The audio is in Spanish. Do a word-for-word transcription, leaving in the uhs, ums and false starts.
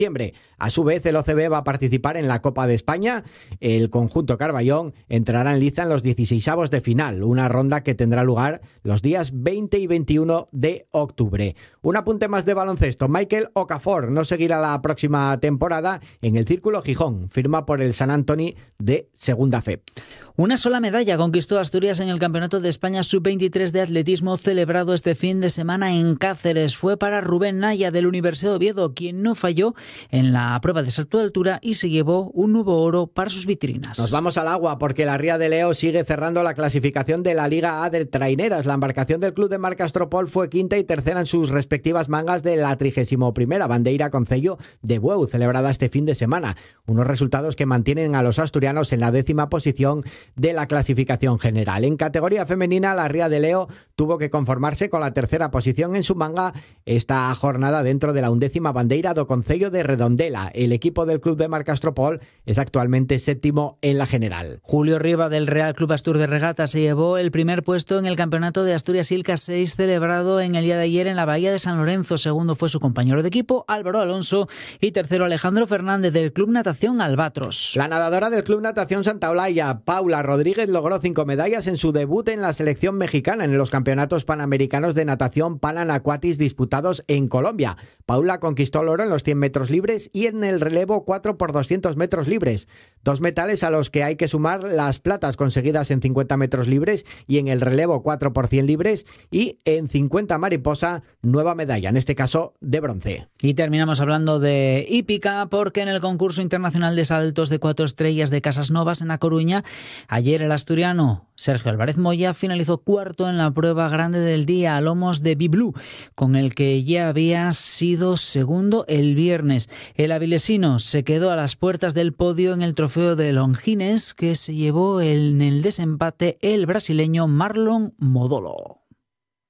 septiembre. A su vez, el O C B va a participar en la Copa de España. El conjunto Carballón entrará en liza en los dieciseisavos de final, una ronda que tendrá lugar los días veinte y veintiuno de octubre. Un apunte más de baloncesto. Michael Okafor no seguirá la próxima temporada en el Círculo Gijón. Firma por el San Antoni de Segunda Fe. Una sola medalla conquistó Asturias en el Campeonato de España sub veintitrés de atletismo celebrado este fin de semana en Cáceres. Fue para Rubén Naya del Universidad de Oviedo, quien no falló en la prueba de salto de altura y se llevó un nuevo oro para sus vitrinas. Nos vamos al agua porque la Ría de Leo sigue cerrando la clasificación de la Liga A de Traineras. La embarcación del Club de Mar Castropol fue quinta y tercera en sus respectivas mangas de la trigésima primera Bandeira Concello de Bueu, celebrada este fin de semana. Unos resultados que mantienen a los asturianos en la décima posición de la clasificación general. En categoría femenina, la Ría de Leo tuvo que conformarse con la tercera posición en su manga esta jornada dentro de la undécima Bandeira do Concello de Redondela. El equipo del Club de Mar Castropol es actualmente séptimo en la general. Julio Riva del Real Club Astur de Regata se llevó el primer puesto en el Campeonato de Asturias Ilca seis celebrado en el día de ayer en la Bahía de San Lorenzo. Segundo fue su compañero de equipo Álvaro Alonso y tercero Alejandro Fernández del Club Natación Albatros. La nadadora del Club Natación Santa Olaya, Paula Rodríguez, logró cinco medallas en su debut en la selección mexicana en los Campeonatos Panamericanos de Natación Pan Aquatis disputados en Colombia. Paula conquistó el oro en los cien metros libres y en el relevo cuatro por doscientos metros libres. Dos metales a los que hay que sumar las platas conseguidas en cincuenta metros libres y en el relevo cuatro por cien libres, y en cincuenta mariposa nueva medalla, en este caso de bronce. Y terminamos hablando de hípica porque en el concurso internacional de saltos de cuatro estrellas de Casas Novas en A Coruña, ayer el asturiano Sergio Álvarez Moya finalizó cuarto en la prueba grande del día a lomos de Biblú, con el que ya había sido segundo el viernes. El avilesino se quedó a las puertas del podio en el trofeo de Longines, que se llevó en el desempate el brasileño Marlon Modolo.